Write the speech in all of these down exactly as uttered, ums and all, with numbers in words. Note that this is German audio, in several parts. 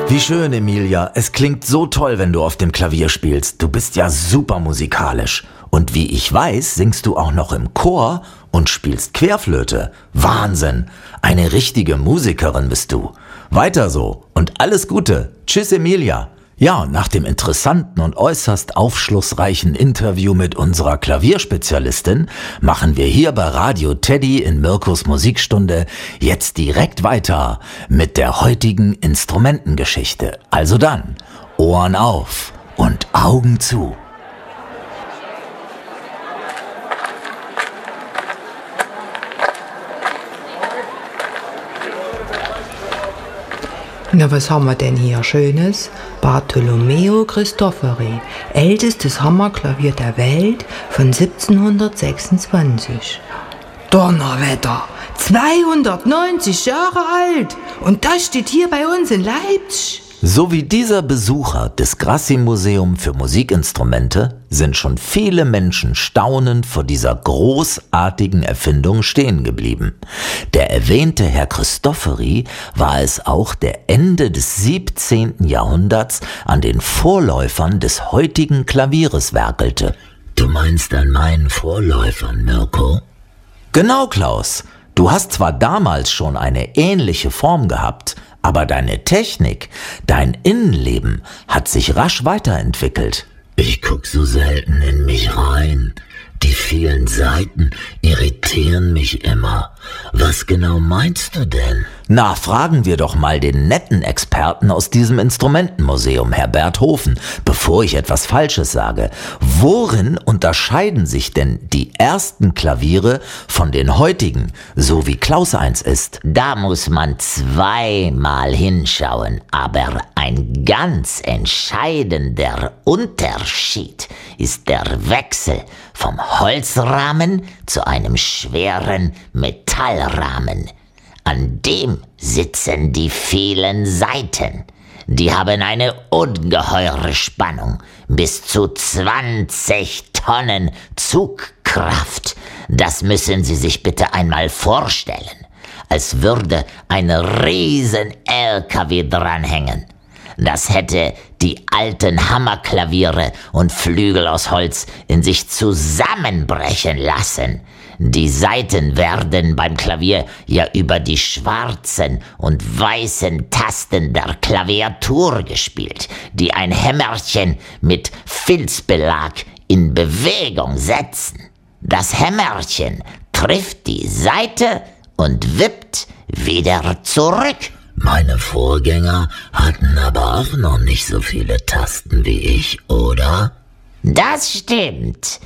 Wie schön, Emilia. Es klingt so toll, wenn du auf dem Klavier spielst. Du bist ja super musikalisch. Und wie ich weiß, singst du auch noch im Chor und spielst Querflöte. Wahnsinn. Eine richtige Musikerin bist du. Weiter so und alles Gute. Tschüss, Emilia. Ja, und nach dem interessanten und äußerst aufschlussreichen Interview mit unserer Klavierspezialistin machen wir hier bei Radio Teddy in Mirkos Musikstunde jetzt direkt weiter mit der heutigen Instrumentengeschichte. Also dann, Ohren auf und Augen zu. Na, was haben wir denn hier Schönes? Bartolomeo Cristofori, ältestes Hammerklavier der Welt von siebzehnhundertsechsundzwanzig. Donnerwetter, zweihundertneunzig Jahre alt und das steht hier bei uns in Leipzig. So wie dieser Besucher des Grassi-Museum für Musikinstrumente sind schon viele Menschen staunend vor dieser großartigen Erfindung stehen geblieben. Der erwähnte Herr Cristofori war es auch, der Ende des siebzehnten Jahrhunderts an den Vorläufern des heutigen Klavieres werkelte. Du meinst an meinen Vorläufern, Mirko? Genau, Klaus. Du hast zwar damals schon eine ähnliche Form gehabt, aber deine Technik, dein Innenleben hat sich rasch weiterentwickelt. Ich guck so selten in mich rein. Die vielen Seiten irritieren mich immer. Was genau meinst du denn? Na, fragen wir doch mal den netten Experten aus diesem Instrumentenmuseum, Herr Berthofen, bevor ich etwas Falsches sage. Worin unterscheiden sich denn die ersten Klaviere von den heutigen, so wie Klaus eins ist? Da muss man zweimal hinschauen, aber ein ganz entscheidender Unterschied ist der Wechsel vom Holzrahmen zu einem schweren Metallrahmen. An dem sitzen die vielen Saiten. Die haben eine ungeheure Spannung, bis zu zwanzig Tonnen Zugkraft. Das müssen Sie sich bitte einmal vorstellen, als würde ein riesen L K W dranhängen. Das hätte die alten Hammerklaviere und Flügel aus Holz in sich zusammenbrechen lassen. Die Saiten werden beim Klavier ja über die schwarzen und weißen Tasten der Klaviatur gespielt, die ein Hämmerchen mit Filzbelag in Bewegung setzen. Das Hämmerchen trifft die Saite und wippt wieder zurück. Meine Vorgänger hatten aber auch noch nicht so viele Tasten wie ich, oder? Das stimmt.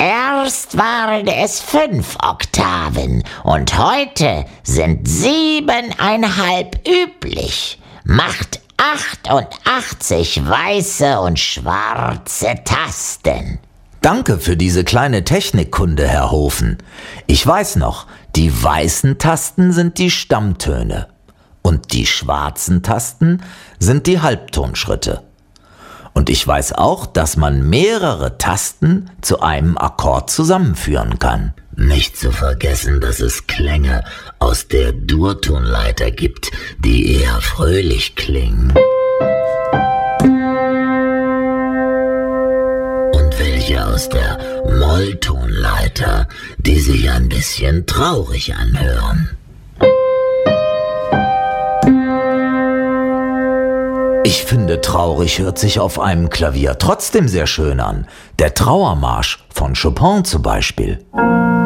Erst waren es fünf Oktaven und heute sind siebeneinhalb üblich. Macht achtundachtzig weiße und schwarze Tasten. Danke für diese kleine Technikkunde, Herr Hofen. Ich weiß noch, die weißen Tasten sind die Stammtöne und die schwarzen Tasten sind die Halbtonschritte. Und ich weiß auch, dass man mehrere Tasten zu einem Akkord zusammenführen kann. Nicht zu vergessen, dass es Klänge aus der Durtonleiter gibt, die eher fröhlich klingen. Und welche aus der Molltonleiter, die sich ein bisschen traurig anhören. Ich finde, traurig hört sich auf einem Klavier trotzdem sehr schön an. Der Trauermarsch von Chopin zum Beispiel.